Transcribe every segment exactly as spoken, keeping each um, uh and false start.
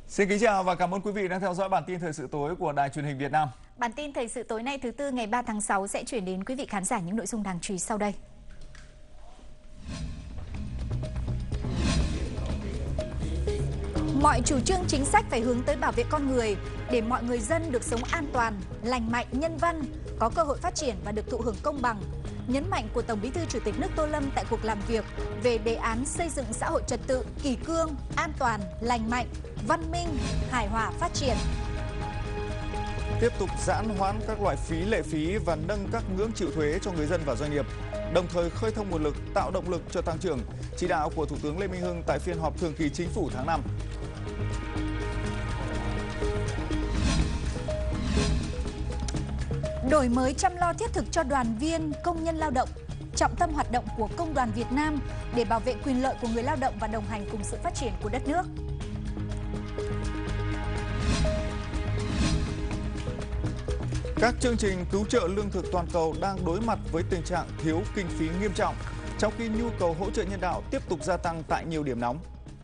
Xin kính chào và cảm ơn quý vị đang theo dõi bản tin thời sự tối của Đài Truyền hình Việt Nam. Bản tin thời sự tối nay thứ tư ngày ba tháng sáu sẽ chuyển đến quý vị khán giả những nội dung đáng chú ý sau đây. Mọi chủ trương chính sách phải hướng tới bảo vệ con người để mọi người dân được sống an toàn, lành mạnh, nhân văn, có cơ hội phát triển và được thụ hưởng công bằng. Nhấn mạnh của Tổng Bí thư Chủ tịch nước Tô Lâm tại cuộc làm việc về đề án xây dựng xã hội trật tự, kỷ cương, an toàn, lành mạnh, văn minh, hài hòa phát triển. Tiếp tục giãn hoãn các loại phí lệ phí và nâng các ngưỡng chịu thuế cho người dân và doanh nghiệp, đồng thời khơi thông nguồn lực, tạo động lực cho tăng trưởng, chỉ đạo của Thủ tướng Lê Minh Hưng tại phiên họp thường kỳ Chính phủ tháng năm. Đổi mới chăm lo thiết thực cho đoàn viên, công nhân lao động, trọng tâm hoạt động của Công đoàn Việt Nam để bảo vệ quyền lợi của người lao động và đồng hành cùng sự phát triển của đất nước. Các chương trình cứu trợ lương thực toàn cầu đang đối mặt với tình trạng thiếu kinh phí nghiêm trọng, trong khi nhu cầu hỗ trợ nhân đạo tiếp tục gia tăng tại nhiều điểm nóng.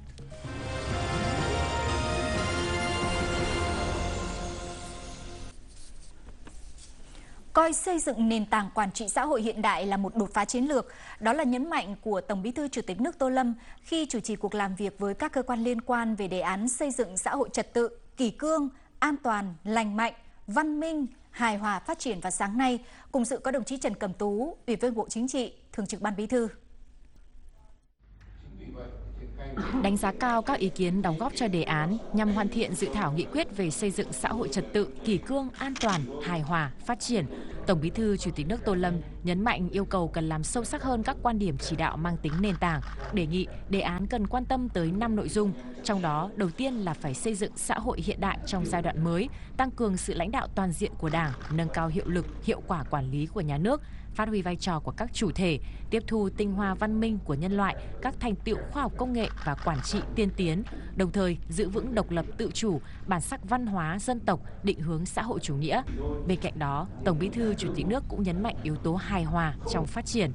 Coi xây dựng nền tảng quản trị xã hội hiện đại là một đột phá chiến lược, đó là nhấn mạnh của Tổng Bí thư Chủ tịch nước Tô Lâm khi chủ trì cuộc làm việc với các cơ quan liên quan về đề án xây dựng xã hội trật tự, kỷ cương, an toàn, lành mạnh, văn minh, hài hòa phát triển vào sáng nay. Cùng dự có đồng chí Trần Cẩm Tú, Ủy viên Bộ Chính trị, Thường trực Ban Bí thư. Đánh giá cao các ý kiến đóng góp cho đề án nhằm hoàn thiện dự thảo nghị quyết về xây dựng xã hội trật tự, kỷ cương, an toàn, hài hòa, phát triển, Tổng Bí thư Chủ tịch nước Tô Lâm nhấn mạnh yêu cầu cần làm sâu sắc hơn các quan điểm chỉ đạo mang tính nền tảng, đề nghị đề án cần quan tâm tới năm nội dung, trong đó đầu tiên là phải xây dựng xã hội hiện đại trong giai đoạn mới, tăng cường sự lãnh đạo toàn diện của Đảng, nâng cao hiệu lực, hiệu quả quản lý của nhà nước, phát huy vai trò của các chủ thể, tiếp thu tinh hoa văn minh của nhân loại, các thành tựu khoa học công nghệ và quản trị tiên tiến, đồng thời giữ vững độc lập tự chủ, bản sắc văn hóa dân tộc, định hướng xã hội chủ nghĩa. Bên cạnh đó, Tổng Bí thư Chủ tịch nước cũng nhấn mạnh yếu tố hài hòa trong phát triển.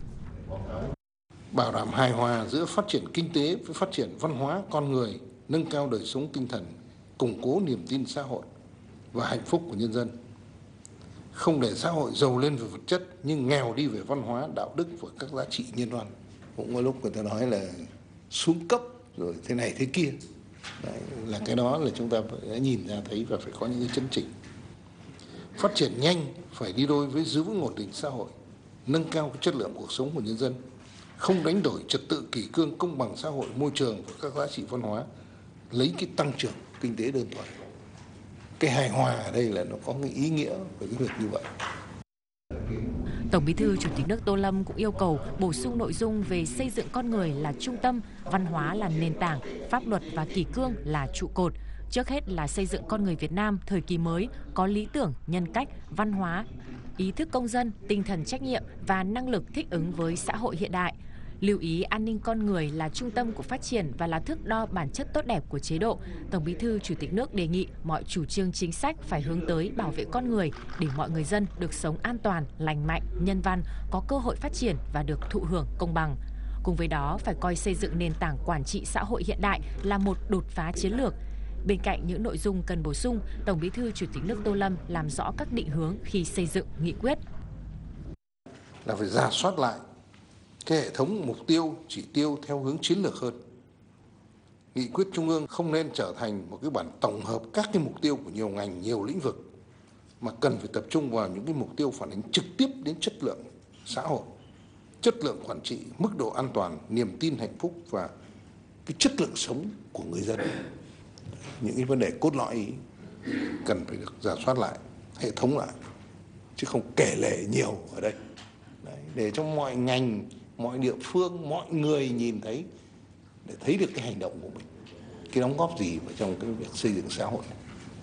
Bảo đảm hài hòa giữa phát triển kinh tế với phát triển văn hóa con người, nâng cao đời sống tinh thần, củng cố niềm tin xã hội và hạnh phúc của nhân dân. Không để xã hội giàu lên về vật chất nhưng nghèo đi về văn hóa, đạo đức và các giá trị nhân văn. Cũng có lúc người ta nói là xuống cấp rồi thế này thế kia. Đấy, là cái đó là chúng ta phải nhìn ra thấy và phải có những cái chấn chỉnh. Phát triển nhanh phải đi đôi với giữ vững ổn định xã hội, nâng cao cái chất lượng cuộc sống của nhân dân, không đánh đổi trật tự kỷ cương công bằng xã hội, môi trường và các giá trị văn hóa, lấy cái tăng trưởng kinh tế đơn thuần. Cái hài hòa ở đây là nó có cái ý nghĩa về cái việc như vậy. Tổng Bí thư Chủ tịch nước Tô Lâm cũng yêu cầu bổ sung nội dung về xây dựng con người là trung tâm, văn hóa là nền tảng, pháp luật và kỷ cương là trụ cột. Trước hết là xây dựng con người Việt Nam thời kỳ mới có lý tưởng, nhân cách, văn hóa, ý thức công dân, tinh thần trách nhiệm và năng lực thích ứng với xã hội hiện đại. Lưu ý an ninh con người là trung tâm của phát triển và là thước đo bản chất tốt đẹp của chế độ. Tổng Bí thư Chủ tịch nước đề nghị mọi chủ trương chính sách phải hướng tới bảo vệ con người để mọi người dân được sống an toàn, lành mạnh, nhân văn, có cơ hội phát triển và được thụ hưởng công bằng. Cùng với đó, phải coi xây dựng nền tảng quản trị xã hội hiện đại là một đột phá chiến lược. Bên cạnh những nội dung cần bổ sung, Tổng Bí thư Chủ tịch nước Tô Lâm làm rõ các định hướng khi xây dựng nghị quyết. Là phải rà soát lại cái hệ thống mục tiêu, chỉ tiêu theo hướng chiến lược hơn. Nghị quyết Trung ương không nên trở thành một cái bản tổng hợp các cái mục tiêu của nhiều ngành, nhiều lĩnh vực, mà cần phải tập trung vào những cái mục tiêu phản ánh trực tiếp đến chất lượng xã hội, chất lượng quản trị, mức độ an toàn, niềm tin hạnh phúc và cái chất lượng sống của người dân. Những cái vấn đề cốt lõi ý cần phải được rà soát lại, hệ thống lại, chứ không kể lể nhiều ở đây. Đấy, để cho mọi ngành, mọi địa phương, mọi người nhìn thấy, để thấy được cái hành động của mình, cái đóng góp gì vào trong cái việc xây dựng xã hội.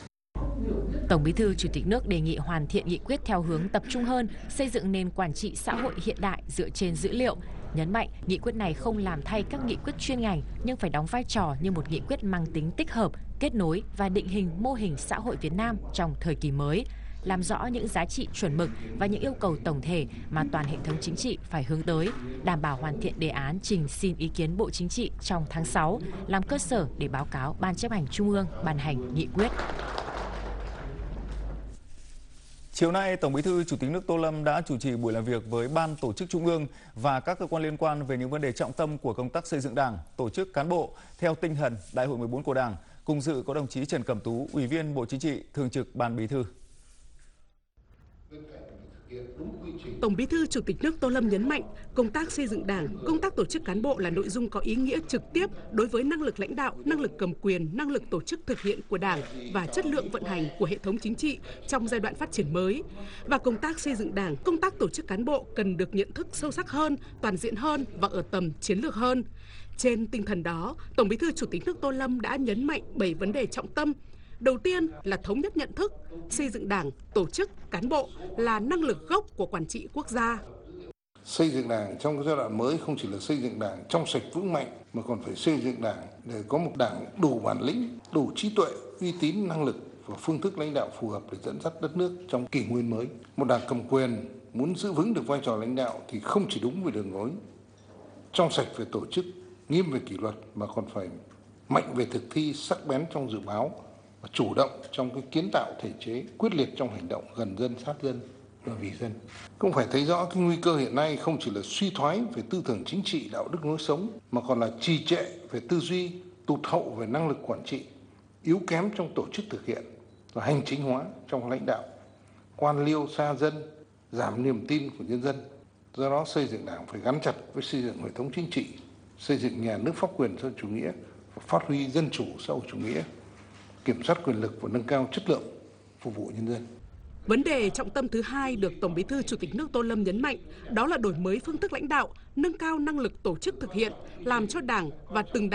Tổng Bí thư Chủ tịch nước đề nghị hoàn thiện nghị quyết theo hướng tập trung hơn, xây dựng nền quản trị xã hội hiện đại dựa trên dữ liệu. Nhấn mạnh, nghị quyết này không làm thay các nghị quyết chuyên ngành nhưng phải đóng vai trò như một nghị quyết mang tính tích hợp, kết nối và định hình mô hình xã hội Việt Nam trong thời kỳ mới. làm rõ những giá trị chuẩn mực và những yêu cầu tổng thể mà toàn hệ thống chính trị phải hướng tới, đảm bảo hoàn thiện đề án trình xin ý kiến Bộ Chính trị trong tháng sáu, làm cơ sở để báo cáo Ban Chấp hành Trung ương ban hành nghị quyết. Chiều nay, Tổng Bí thư Chủ tịch nước Tô Lâm đã chủ trì buổi làm việc với Ban Tổ chức Trung ương và các cơ quan liên quan về những vấn đề trọng tâm của công tác xây dựng Đảng, tổ chức cán bộ theo tinh thần Đại hội mười bốn của Đảng. Cùng dự có đồng chí Trần Cẩm Tú, Ủy viên Bộ Chính trị, Thường trực Ban Bí thư. Tổng Bí thư Chủ tịch nước Tô Lâm nhấn mạnh, công tác xây dựng Đảng, công tác tổ chức cán bộ là nội dung có ý nghĩa trực tiếp đối với năng lực lãnh đạo, năng lực cầm quyền, năng lực tổ chức thực hiện của Đảng và chất lượng vận hành của hệ thống chính trị trong giai đoạn phát triển mới. Và công tác xây dựng Đảng, công tác tổ chức cán bộ cần được nhận thức sâu sắc hơn, toàn diện hơn và ở tầm chiến lược hơn. Trên tinh thần đó, Tổng Bí thư Chủ tịch nước Tô Lâm đã nhấn mạnh bảy vấn đề trọng tâm. Đầu tiên là thống nhất nhận thức, xây dựng Đảng, tổ chức, cán bộ là năng lực gốc của quản trị quốc gia. Xây dựng Đảng trong giai đoạn mới không chỉ là xây dựng Đảng trong sạch vững mạnh mà còn phải xây dựng Đảng để có một Đảng đủ bản lĩnh, đủ trí tuệ, uy tín, năng lực và phương thức lãnh đạo phù hợp để dẫn dắt đất nước trong kỷ nguyên mới. Một Đảng cầm quyền muốn giữ vững được vai trò lãnh đạo thì không chỉ đúng về đường lối, trong sạch về tổ chức, nghiêm về kỷ luật mà còn phải mạnh về thực thi, sắc bén trong dự báo, và chủ động trong cái kiến tạo thể chế, quyết liệt trong hành động gần dân, sát dân và vì dân. Cũng phải thấy rõ cái nguy cơ hiện nay không chỉ là suy thoái về tư tưởng chính trị, đạo đức lối sống mà còn là trì trệ về tư duy, tụt hậu về năng lực quản trị, yếu kém trong tổ chức thực hiện và hành chính hóa trong lãnh đạo, quan liêu xa dân, giảm niềm tin của nhân dân. Do đó xây dựng Đảng phải gắn chặt với xây dựng hệ thống chính trị, xây dựng nhà nước pháp quyền xã hội chủ nghĩa và phát huy dân chủ xã hội chủ nghĩa, kiểm soát quyền lực và nâng cao chất lượng phục vụ nhân dân. Vấn đề trọng tâm thứ hai được Tổng Bí thư Chủ tịch nước Tô Lâm nhấn mạnh, đó là đổi mới phương thức lãnh đạo, nâng cao năng lực tổ chức thực hiện, làm cho Đảng và từng đảng